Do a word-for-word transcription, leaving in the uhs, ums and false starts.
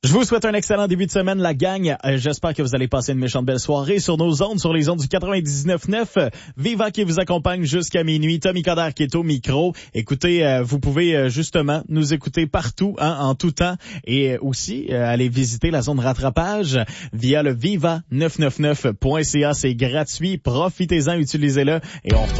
Je vous souhaite un excellent début de semaine, la gang. Euh, j'espère que vous allez passer une méchante belle soirée sur nos ondes, sur les ondes du quatre-vingt-dix-neuf neuf. Viva qui vous accompagne jusqu'à minuit. Tommy Coder qui est au micro. Écoutez, euh, vous pouvez euh, justement nous écouter partout, hein, en tout temps. Et euh, aussi, euh, aller visiter la zone de rattrapage via le viva neuf cent quatre-vingt-neuf point c a. C'est gratuit. Profitez-en, utilisez-le. Et on retourne